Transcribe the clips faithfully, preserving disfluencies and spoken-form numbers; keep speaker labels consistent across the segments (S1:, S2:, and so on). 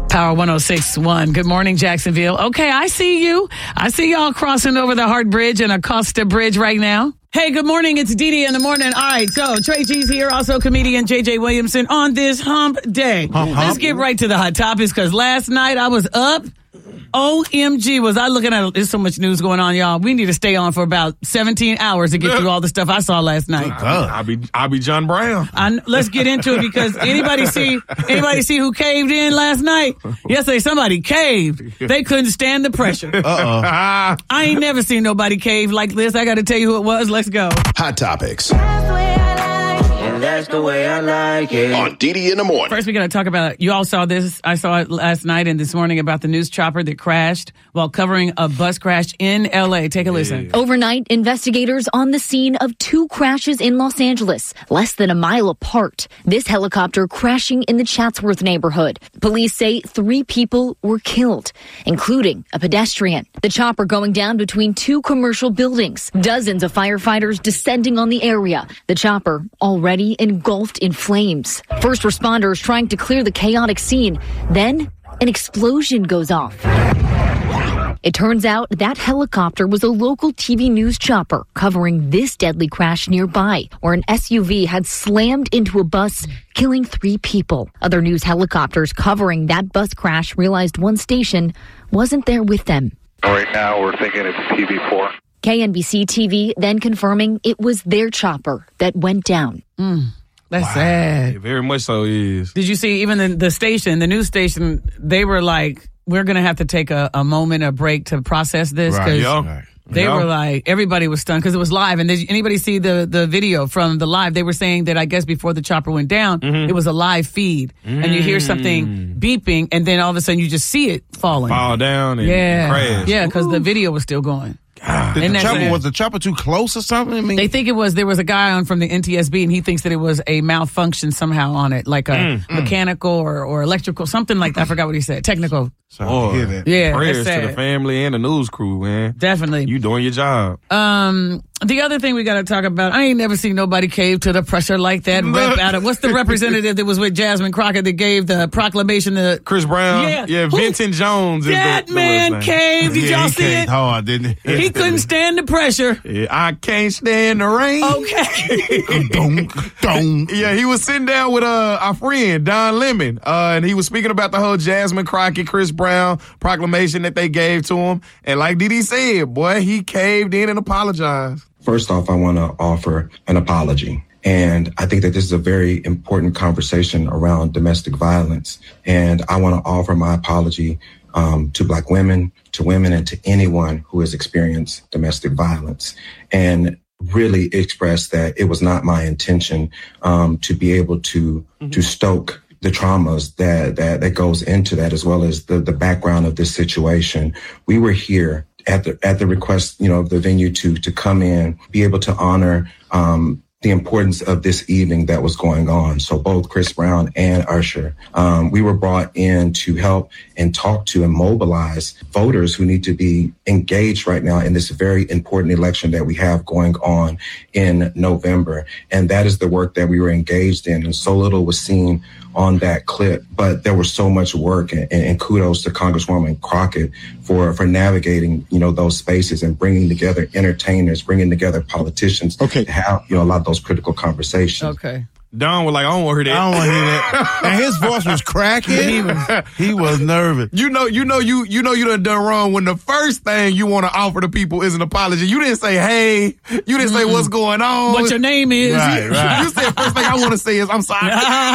S1: Power one oh six point one. Good morning, Jacksonville. Okay, I see you. I see y'all crossing over the Hart Bridge and Acosta Bridge right now. Hey, good morning. It's Dee Dee in the morning. All right, so Trey G's here, also comedian J J Williamson on this hump day. Hump, Let's hump. get right to the hot topics because last night I was up. O M G, was I looking at, there's so much news going on, y'all. We need to stay on for about seventeen hours to get through all the stuff I saw last night.
S2: I'll be, I'll be John Brown.
S1: I, let's get into it because anybody see, anybody see who caved in last night? Yesterday, somebody caved. They couldn't stand the pressure. Uh-oh. I ain't never seen nobody cave like this. I got to tell you who it was. Let's go.
S3: Hot topics.
S4: That's the way I like it.
S3: On Dee Dee in the morning.
S1: First, we're going to talk about, you all saw this. I saw it last night and this morning about the news chopper that crashed while covering a bus crash in L A. Take a listen.
S5: Overnight, investigators on the scene of two crashes in Los Angeles, less than a mile apart. This helicopter crashing in the Chatsworth neighborhood. Police say three people were killed, including a pedestrian. The chopper going down between two commercial buildings. Dozens of firefighters descending on the area. The chopper already engulfed in flames. First responders trying to clear the chaotic scene. Then an explosion goes off. It turns out that helicopter was a local T V news chopper covering this deadly crash nearby, where an S U V had slammed into a bus, killing three people. Other news helicopters covering that bus crash realized one station wasn't there with them.
S6: Right now, we're thinking it's T V four.
S5: K N B C T V then confirming it was their chopper that went down.
S1: Mm, that's
S2: wow.
S1: sad.
S2: It very much so is.
S1: Did you see even the, the station, the news station, they were like, we're going to have to take a, a moment, a break to process this.
S2: Right,
S1: Cause
S2: right.
S1: They
S2: yeah.
S1: were like, everybody was stunned because it was live. And did anybody see the, the video from the live? They were saying that I guess before the chopper went down, mm-hmm. it was a live feed. Mm. And you hear something beeping and then all of a sudden you just see it falling.
S2: Fall down and
S1: yeah.
S2: crash.
S1: Yeah, because the video was still going.
S7: Did the chopper, was the chopper too close or something? I mean,
S1: they think it was, there was a guy on from the N T S B and he thinks that it was a malfunction somehow on it, like a
S2: mm,
S1: mechanical or, or electrical, something like that. I forgot what he said. Technical.
S2: Oh,
S1: yeah.
S2: Prayers to the family and the news crew, man.
S1: Definitely.
S2: You doing your job.
S1: Um, the other thing we got to talk about, I ain't never seen nobody cave to the pressure like that. Rep out of, what's the representative that was with Jasmine Crockett that gave the proclamation to
S2: Chris Brown?
S1: Yeah.
S2: Yeah, Vincent
S1: Who,
S2: Jones. Is
S1: that
S2: the,
S1: man
S2: the
S1: caved. Did
S7: yeah,
S1: y'all
S7: he
S1: see it?
S7: hard, didn't he?
S1: He couldn't stand the pressure.
S2: Yeah, I can't stand the rain.
S1: Okay.
S7: don't, don't.
S2: Yeah, he was sitting down with uh, our friend, Don Lemon, uh, and he was speaking about the whole Jasmine Crockett, Chris Brown proclamation that they gave to him. And like Dee Dee said, boy, he caved in and apologized.
S8: First off, I want to offer an apology. And I think that this is a very important conversation around domestic violence. And I want to offer my apology um, to Black women, to women, and to anyone who has experienced domestic violence. And really express that it was not my intention um, to be able to mm-hmm. to stoke the traumas that, that that goes into that, as well as the, the background of this situation. We were here at the at the request, you know, of the venue to to come in, be able to honor um, the importance of this evening that was going on. So both Chris Brown and Usher, um, we were brought in to help and talk to and mobilize voters who need to be engaged right now in this very important election that we have going on in November. And that is the work that we were engaged in. And so little was seen on that clip, but there was so much work, and, and kudos to Congresswoman Crockett for, for navigating, you know, those spaces and bringing together entertainers, bringing together politicians
S7: okay.
S8: to have, you know, a lot of those critical conversations.
S1: Okay.
S2: Don was like, I don't want to hear that.
S7: I don't want to hear that. And his voice was cracking. He was, he was nervous.
S2: You know, you know, you you know, you done done wrong when the first thing you want to offer to people is an apology. You didn't say, hey. You didn't mm-hmm. say what's going on.
S1: What your name is.
S7: Right, right.
S2: You said first thing I want to say is, I'm sorry.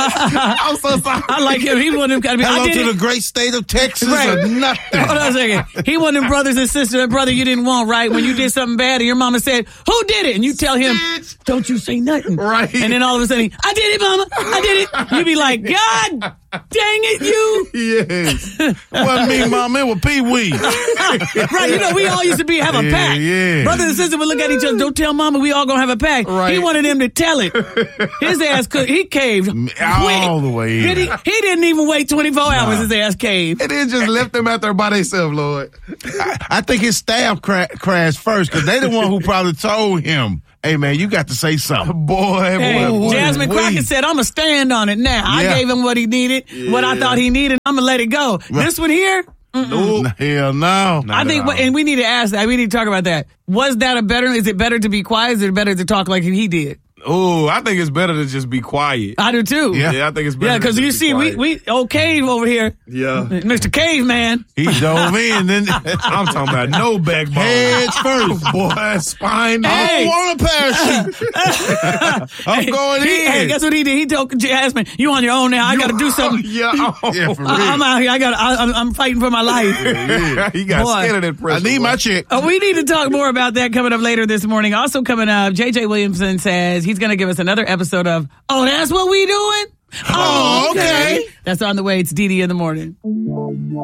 S2: I'm so sorry.
S1: I like him. He one of them kind of
S7: Hello
S1: I did
S7: to
S1: it.
S7: the great state of Texas
S1: right.
S7: or nothing.
S1: Hold on a second. He one of them brothers and sisters, that brother you didn't want, right? When you did something bad and your mama said, who did it? And you tell him, don't you say nothing.
S2: Right.
S1: And then all of a sudden, I did it, mama. I did it. You be like, God dang it, you.
S2: Yes.
S7: Wasn't me, mom. It was Pee Wee.
S1: Right. You know, we all used to be have a
S7: yeah,
S1: pact.
S7: Yeah.
S1: Brother and sister would look at each other. Don't tell mama we all gonna have a pact.
S2: Right.
S1: He wanted them to tell it. His ass could. He caved
S7: all
S1: quick.
S7: the way in.
S1: Did he, he didn't even wait twenty-four nah. hours. His ass caved.
S2: And then just left them out there by themselves, Lord.
S7: I, I think his staff cra- crashed first because they the one who probably told him Hey, man, you got to say something.
S2: Boy,
S1: Hey,
S2: boy, boy.
S1: Jasmine
S7: wait.
S1: Crockett said, I'm going to stand on it now. I
S7: Yeah.
S1: gave him what he needed, what I thought he needed. I'm going to let it go. This one here,
S7: Ooh, hell no.
S2: Not
S1: I
S2: at
S1: think,
S2: all.
S1: and we need to ask that. We need to talk about that. Was that a better, is it better to be quiet? Is it better to talk like he did?
S2: Ooh, I think it's better to just be quiet.
S1: I do too.
S7: Yeah.
S2: Yeah, I think it's better.
S1: Yeah, because
S2: to
S1: you
S2: just be
S1: see, we,
S2: quiet.
S1: we, old Cave over here,
S2: Yeah.
S1: Mister Caveman.
S7: He dove in. Then
S2: I'm talking about no backbone.
S7: Heads first.
S2: Boy, spine.
S7: I
S1: Hey.
S7: don't want a parachute. I'm going
S1: He-
S7: in.
S1: Hey, guess what he did? He told Jasmine, you on your own now. I got to do something.
S2: Yeah.
S7: Yeah, for real.
S1: I- I'm out here. I got. I'm, I'm fighting for my life.
S2: He got
S1: Boy.
S2: scared of that
S7: I
S2: pressure.
S7: need
S2: boy.
S7: my check.
S1: Uh, we need to talk more about that coming up later this morning. Also coming up, J J Williamson says he's going to give us another episode of Oh, That's What We Doing?
S7: Oh, okay.
S1: That's on the way. It's D D in the morning.